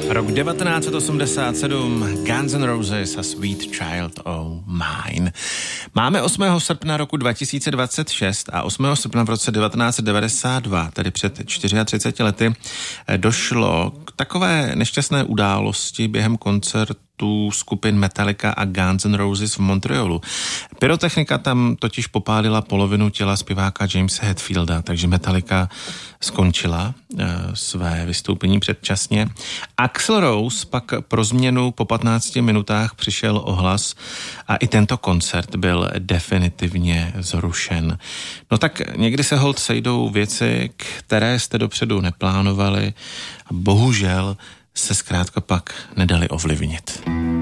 Rok 1987, Guns N' Roses a Sweet Child O' Mine. Máme 8. srpna roku 2026 a 8. srpna v roce 1992, tedy před 34 lety, došlo k takové nešťastné události během koncertu skupin Metallica a Guns N' Roses v Montrealu. Pyrotechnika tam totiž popálila polovinu těla zpěváka Jamesa Hetfielda, takže Metallica skončila své vystoupení předčasně. Axl Rose pak pro změnu po 15 minutách přišel ohlas a i tento koncert byl definitivně zrušen. No tak někdy se holt sejdou věci, které jste dopředu neplánovali a bohužel se zkrátka pak nedali ovlivnit.